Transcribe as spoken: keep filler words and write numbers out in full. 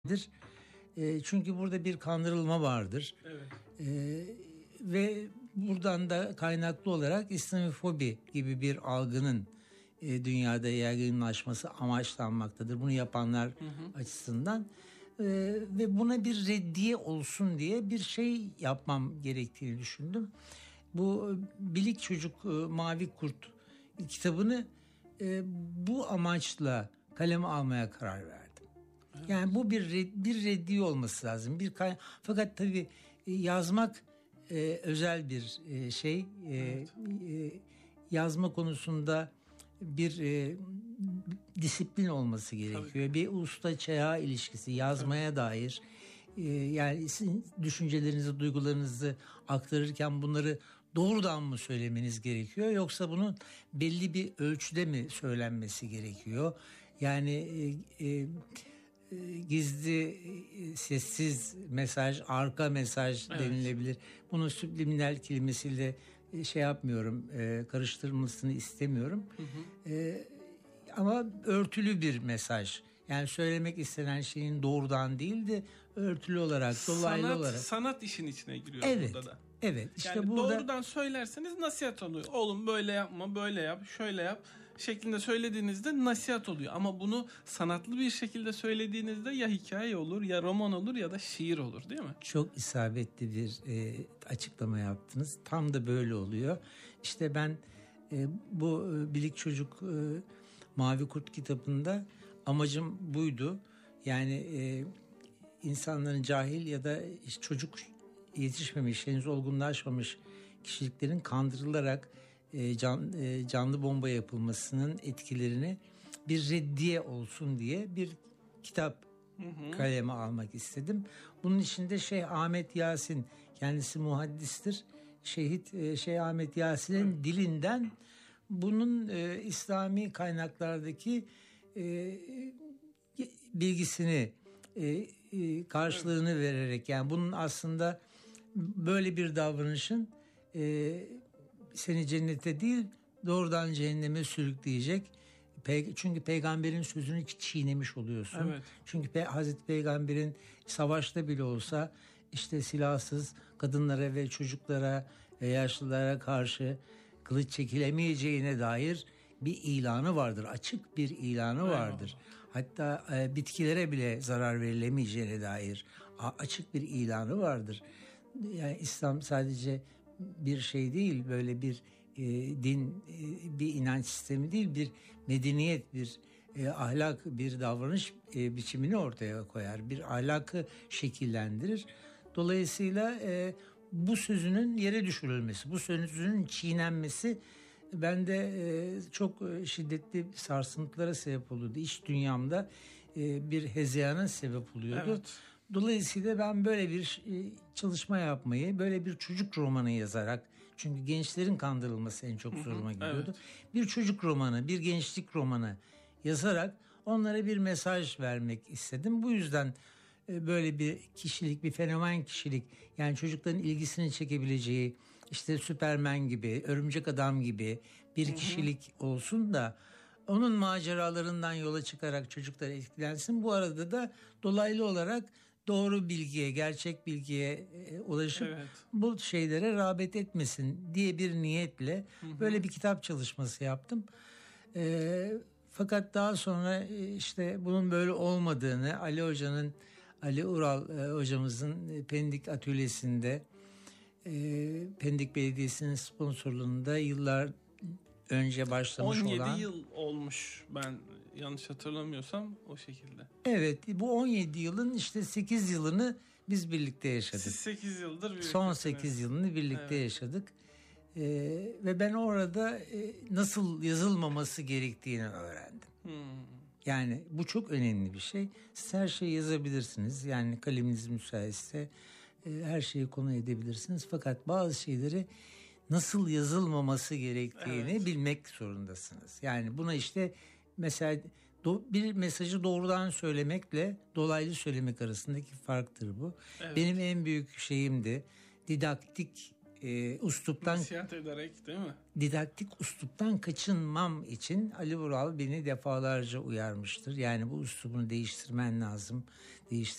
E, çünkü burada bir kandırılma vardır. Evet. E, ve buradan da kaynaklı olarak İslamofobi gibi bir algının e, dünyada yaygınlaşması amaçlanmaktadır. Bunu yapanlar hı hı. açısından. E, ve buna bir reddiye olsun diye bir şey yapmam gerektiğini düşündüm. Bu Bilik Çocuk e, Mavi Kurt kitabını e, bu amaçla kaleme almaya karar verdim. Evet. Yani bu bir red, bir reddiye olması lazım. Bir kay- fakat tabii yazmak e, özel bir e, şey. E, evet. e, yazma konusunda bir e, disiplin olması gerekiyor. Tabii. Bir usta çırağı ilişkisi yazmaya evet. dair. E, yani sizin düşüncelerinizi, duygularınızı aktarırken bunları doğrudan mı söylemeniz gerekiyor, yoksa bunun belli bir ölçüde mi söylenmesi gerekiyor? Yani e, e, gizli, sessiz mesaj, arka mesaj evet. denilebilir. Bunu subliminal kelimesiyle şey yapmıyorum, karıştırılmasını istemiyorum. Hı hı. Ama örtülü bir mesaj. Yani söylemek istenen şeyin doğrudan değil de örtülü olarak, dolaylı sanat, olarak. Sanat işin içine giriyor evet, burada da. Evet. İşte yani burada doğrudan söylerseniz nasihat oluyor. Oğlum böyle yapma, böyle yap, şöyle yap şeklinde söylediğinizde nasihat oluyor. Ama bunu sanatlı bir şekilde söylediğinizde ya hikaye olur, ya roman olur, ya da şiir olur, değil mi? Çok isabetli bir e, açıklama yaptınız. Tam da böyle oluyor. İşte ben e, bu e, Bilik Çocuk e, Mavi Kurt kitabında amacım buydu. Yani e, insanların cahil ya da çocuk yetişmemiş, henüz olgunlaşmamış kişiliklerin kandırılarak e, can, e, canlı bomba yapılmasının etkilerini bir reddiye olsun diye bir kitap hı hı. kaleme almak istedim. Bunun içinde Şeyh Ahmet Yasin, kendisi muhaddistir. Şehit e, Şeyh Ahmet Yasin'in evet. dilinden bunun e, İslami kaynaklardaki e, bilgisini e, e, karşılığını evet. vererek, yani bunun aslında böyle bir davranışın e, seni cennete değil doğrudan cehenneme sürükleyecek. Pe- çünkü peygamberin sözünü çiğnemiş oluyorsun. Evet. Çünkü Pe- Hazreti Peygamber'in savaşta bile olsa işte silahsız kadınlara ve çocuklara ve yaşlılara karşı kılıç çekilemeyeceğine dair bir ilanı vardır. Açık bir ilanı vardır. Evet. Hatta e, bitkilere bile zarar verilemeyeceğine dair a- açık bir ilanı vardır. Yani İslam sadece bir şey değil, böyle bir e, din, e, bir inanç sistemi değil, bir medeniyet, bir e, ahlak, bir davranış e, biçimini ortaya koyar, bir ahlakı şekillendirir. Dolayısıyla e, bu sözünün yere düşürülmesi, bu sözünün çiğnenmesi bende e, çok şiddetli sarsıntılara sebep oluyordu. İç dünyamda e, bir hezeyana sebep oluyordu. Evet. Dolayısıyla ben böyle bir çalışma yapmayı, böyle bir çocuk romanı yazarak, çünkü gençlerin kandırılması en çok zoruma gidiyordu. Evet. Bir çocuk romanı, bir gençlik romanı yazarak onlara bir mesaj vermek istedim. Bu yüzden böyle bir kişilik, bir fenomen kişilik, yani çocukların ilgisini çekebileceği, işte Süpermen gibi, Örümcek Adam gibi bir hı hı. kişilik olsun da onun maceralarından yola çıkarak çocuklar etkilensin. Bu arada da dolaylı olarak doğru bilgiye, gerçek bilgiye e, ulaşıp evet. bu şeylere rağbet etmesin diye bir niyetle hı hı. böyle bir kitap çalışması yaptım. E, fakat daha sonra işte bunun böyle olmadığını, Ali Hoca'nın, Ali Ural e, hocamızın Pendik Atölyesi'nde, e, Pendik Belediyesi'nin sponsorluğunda yıllar önce başlamış olan. on yedi yıl olmuş, ben yanlış hatırlamıyorsam o şekilde. Evet, bu on yedi yılın işte sekiz yılını biz birlikte yaşadık. Siz sekiz yıldır birlikte. Son sekiz yılını birlikte evet. yaşadık. Ee, ve ben orada e, nasıl yazılmaması gerektiğini öğrendim. Hmm. Yani bu çok önemli bir şey. Siz her şeyi yazabilirsiniz. Yani kaleminiz müsaitse e, her şeyi konu edebilirsiniz. Fakat bazı şeyleri nasıl yazılmaması gerektiğini evet. bilmek zorundasınız. Yani buna işte mesela do, bir mesajı doğrudan söylemekle dolaylı söylemek arasındaki farktır bu. Evet. Benim en büyük şeyimdi didaktik e, usluptan, nasihat ederek, değil mi? Didaktik usluptan kaçınmam için Ali Vural beni defalarca uyarmıştır. Yani bu uslubunu değiştirmen lazım. Değiştir